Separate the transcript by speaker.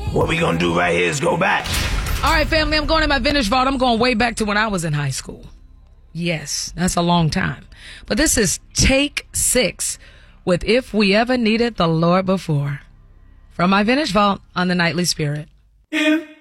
Speaker 1: What we gonna do right here is go back.
Speaker 2: All right, family, I'm going in my vintage vault. I'm going way back to when I was in high school. Yes, that's a long time. But this is Take 6 with If We Ever Needed the Lord Before. From my vintage vault on the Nightly Spirit.
Speaker 1: If